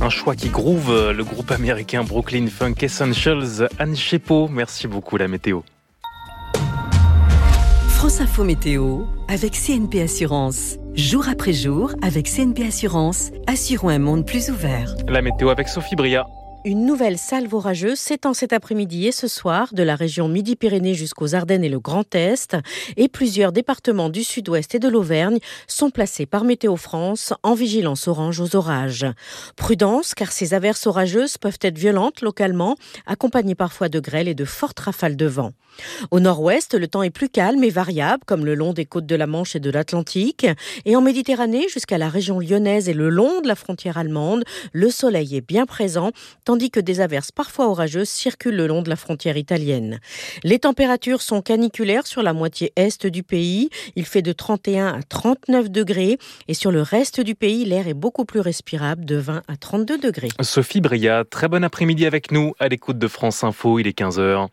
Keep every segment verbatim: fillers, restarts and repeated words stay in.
Un choix qui groove le groupe américain Brooklyn Funk Essentials. Anne Chepeau, merci beaucoup la météo. France Info Météo avec C N P Assurance. Jour après jour, avec C N P Assurance, assurons un monde plus ouvert. La météo avec Sophie Bria. Une nouvelle salve orageuse s'étend cet après-midi et ce soir de la région Midi-Pyrénées jusqu'aux Ardennes et le Grand Est. Et plusieurs départements du Sud-Ouest et de l'Auvergne sont placés par Météo France en vigilance orange aux orages. Prudence, car ces averses orageuses peuvent être violentes localement, accompagnées parfois de grêle et de fortes rafales de vent. Au nord-ouest, le temps est plus calme et variable, comme le long des côtes de la Manche et de l'Atlantique. Et en Méditerranée, jusqu'à la région lyonnaise et le long de la frontière allemande, le soleil est bien présent, tandis que des averses parfois orageuses circulent le long de la frontière italienne. Les températures sont caniculaires sur la moitié est du pays. Il fait de trente et un à trente-neuf degrés. Et sur le reste du pays, l'air est beaucoup plus respirable, de vingt à trente-deux degrés. Sophie Bria, très bon après-midi avec nous, à l'écoute de France Info, il est quinze heures.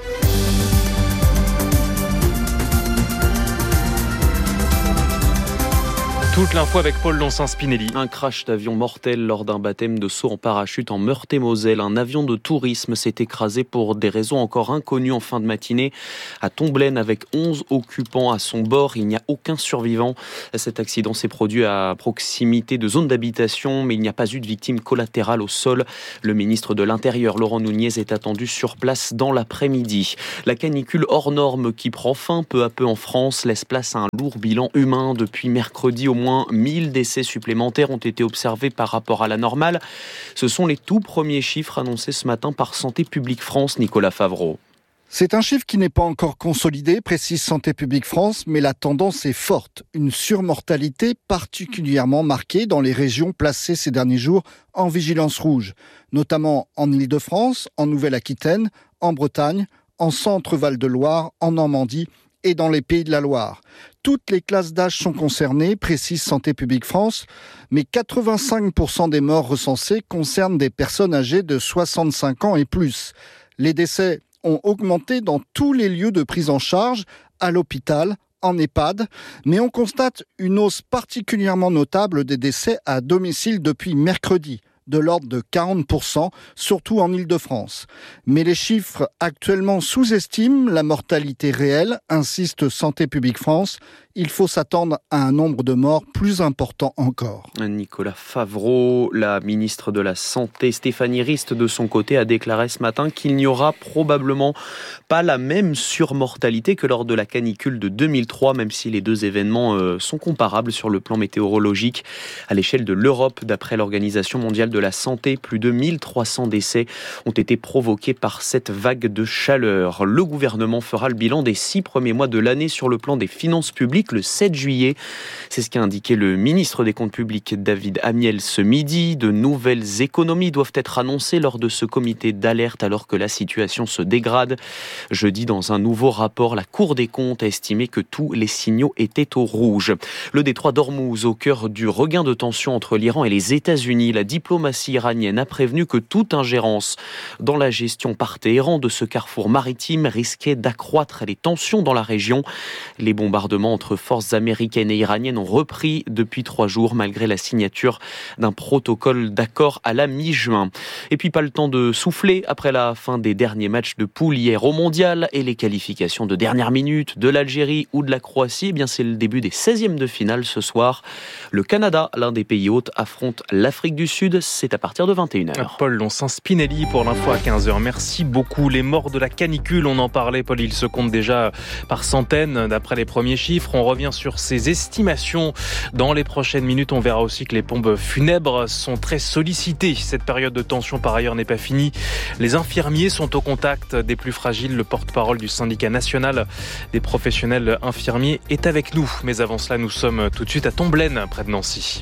Toute l'info avec Paul Lonsin-Spinelli. Un crash d'avion mortel lors d'un baptême de saut en parachute en Meurthe-et-Moselle. Un avion de tourisme s'est écrasé pour des raisons encore inconnues en fin de matinée à Tomblaine avec onze occupants à son bord. Il n'y a aucun survivant. Cet accident s'est produit à proximité de zones d'habitation, mais il n'y a pas eu de victime collatérale au sol. Le ministre de l'Intérieur, Laurent Nunez, est attendu sur place dans l'après-midi. La canicule hors norme qui prend fin peu à peu en France laisse place à un lourd bilan humain. Depuis mercredi, au moins mille décès supplémentaires ont été observés par rapport à la normale. Ce sont les tout premiers chiffres annoncés ce matin par Santé publique France, Nicolas Favreau. C'est un chiffre qui n'est pas encore consolidé, précise Santé publique France, mais la tendance est forte. Une surmortalité particulièrement marquée dans les régions placées ces derniers jours en vigilance rouge, notamment en Île-de-France, en Nouvelle-Aquitaine, en Bretagne, en Centre-Val de Loire, en Normandie et dans les Pays de la Loire. Toutes les classes d'âge sont concernées, précise Santé publique France, mais quatre-vingt-cinq pour cent des morts recensées concernent des personnes âgées de soixante-cinq ans et plus. Les décès ont augmenté dans tous les lieux de prise en charge, à l'hôpital, en EHPAD, mais on constate une hausse particulièrement notable des décès à domicile depuis mercredi, de l'ordre de quarante pour cent, surtout en Île-de-France. Mais les chiffres actuellement sous-estiment la mortalité réelle, insiste Santé publique France. Il faut s'attendre à un nombre de morts plus important encore. Nicolas Favreau, la ministre de la Santé, Stéphanie Rist, de son côté, a déclaré ce matin qu'il n'y aura probablement pas la même surmortalité que lors de la canicule de deux mille trois, même si les deux événements euh, sont comparables sur le plan météorologique. À l'échelle de l'Europe, d'après l'Organisation mondiale de la santé, plus de mille trois cents décès ont été provoqués par cette vague de chaleur. Le gouvernement fera le bilan des six premiers mois de l'année sur le plan des finances publiques le sept juillet. C'est ce qu'a indiqué le ministre des Comptes publics David Amiel ce midi. De nouvelles économies doivent être annoncées lors de ce comité d'alerte alors que la situation se dégrade. Jeudi, dans un nouveau rapport, la Cour des comptes a estimé que tous les signaux étaient au rouge. Le détroit d'Ormuz, au cœur du regain de tension entre l'Iran et les États-Unis, la diplomatie iranienne a prévenu que toute ingérence dans la gestion par Téhéran de ce carrefour maritime risquait d'accroître les tensions dans la région. Les bombardements entre forces américaines et iraniennes ont repris depuis trois jours malgré la signature d'un protocole d'accord à la mi-juin. Et puis pas le temps de souffler après la fin des derniers matchs de poule hier au Mondial et les qualifications de dernière minute de l'Algérie ou de la Croatie. Eh bien, c'est le début des seizièmes de finale ce soir. Le Canada, l'un des pays hôtes, affronte l'Afrique du Sud. C'est à partir de vingt et une heures. Paul Lonsin-Spinelli pour l'info à quinze heures. Merci beaucoup. Les morts de la canicule, on en parlait, Paul, ils se comptent déjà par centaines d'après les premiers chiffres. On revient sur ces estimations dans les prochaines minutes. On verra aussi que les pompes funèbres sont très sollicitées. Cette période de tension, par ailleurs, n'est pas finie. Les infirmiers sont au contact des plus fragiles. Le porte-parole du syndicat national des professionnels infirmiers est avec nous. Mais avant cela, nous sommes tout de suite à Tomblaine, près de Nancy.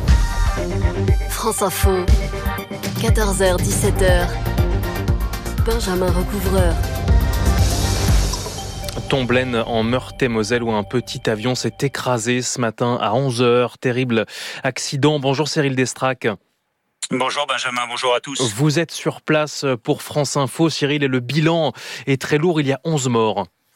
France Info, quatorze heures dix-sept heures. Benjamin Recouvreur. Tomblaine en Meurthe-et-Moselle où un petit avion s'est écrasé ce matin à onze heures. Terrible accident. Bonjour Cyril Destrac. Bonjour Benjamin, bonjour à tous. Vous êtes sur place pour France Info, Cyril, et le bilan est très lourd. Il y a onze morts.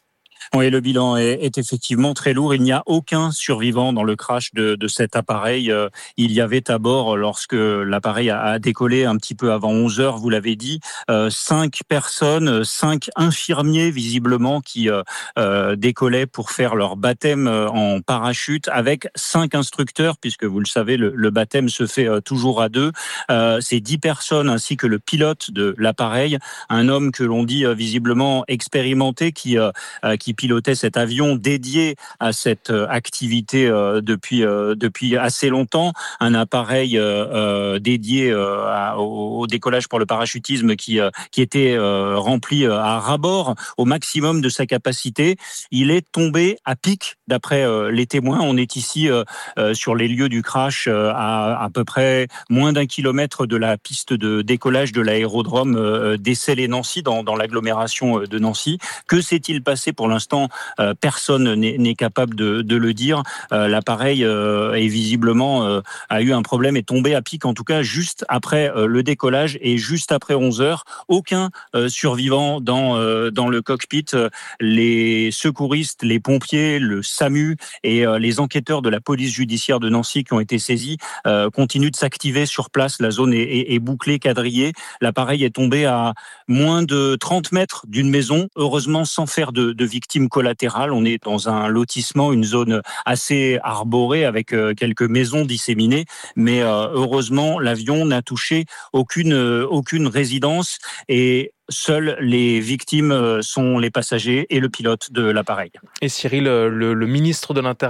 Oui, le bilan est, est effectivement très lourd. Il n'y a aucun survivant dans le crash de, de cet appareil. Euh, il y avait à bord, lorsque l'appareil a, a décollé un petit peu avant onze heures, vous l'avez dit, euh, cinq personnes, cinq infirmiers visiblement qui euh, euh, décollaient pour faire leur baptême en parachute, avec cinq instructeurs, puisque vous le savez, le, le baptême se fait euh, toujours à deux. Euh, c'est dix personnes ainsi que le pilote de l'appareil, un homme que l'on dit euh, visiblement expérimenté, qui, euh, qui pilotait cet avion dédié à cette activité euh, depuis euh, depuis assez longtemps, un appareil euh, euh, dédié euh, à, au, au décollage pour le parachutisme qui euh, qui était euh, rempli à ras-bord au maximum de sa capacité. Il est tombé à pic, d'après euh, les témoins. On est ici euh, euh, sur les lieux du crash, euh, à à peu près moins d'un kilomètre de la piste de décollage de l'aérodrome euh, d'Essel-et-Nancy, dans dans l'agglomération de Nancy. Que s'est-il passé pour l'instant? Euh, personne n'est, n'est capable de, de le dire. Euh, l'appareil euh, est visiblement euh, a eu un problème, est tombé à pic, en tout cas juste après euh, le décollage et juste après onze heures. Aucun euh, survivant dans euh, dans le cockpit. Les secouristes, les pompiers, le SAMU et euh, les enquêteurs de la police judiciaire de Nancy qui ont été saisis euh, continuent de s'activer sur place. La zone est, est, est bouclée, quadrillée. L'appareil est tombé à moins de trente mètres d'une maison, heureusement sans faire de, de victimes collatérales. On est dans un lotissement, une zone assez arborée avec quelques maisons disséminées, mais heureusement l'avion n'a touché aucune aucune résidence et seules les victimes sont les passagers et le pilote de l'appareil. Et Cyril, le, le ministre de l'Intérieur